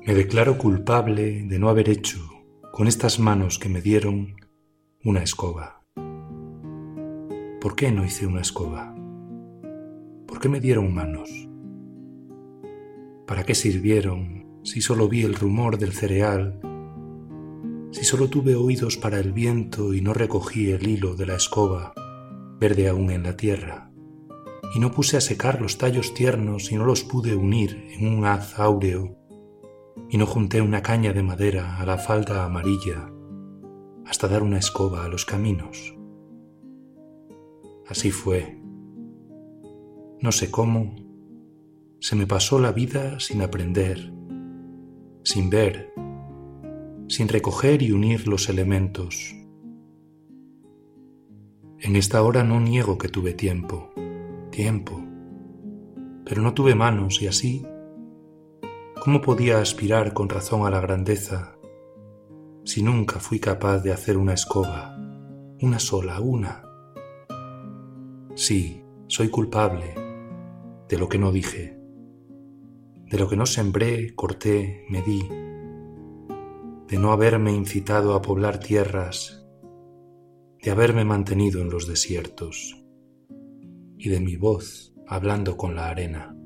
Me declaro culpable de no haber hecho, con estas manos que me dieron, una escoba. ¿Por qué no hice una escoba? ¿Por qué me dieron manos? ¿Para qué sirvieron si solo vi el rumor del cereal? Si solo tuve oídos para el viento y no recogí el hilo de la escoba, verde aún en la tierra, y no puse a secar los tallos tiernos y no los pude unir en un haz áureo, y no junté una caña de madera a la falda amarilla hasta dar una escoba a los caminos. Así fue. No sé cómo, se me pasó la vida sin aprender, sin ver, sin recoger y unir los elementos. En esta hora no niego que tuve tiempo, pero no tuve manos y así, ¿cómo podía aspirar con razón a la grandeza si nunca fui capaz de hacer una escoba, una sola, una? Sí, soy culpable de lo que no dije, de lo que no sembré, corté, medí, de no haberme incitado a poblar tierras, de haberme mantenido en los desiertos y de mi voz hablando con la arena.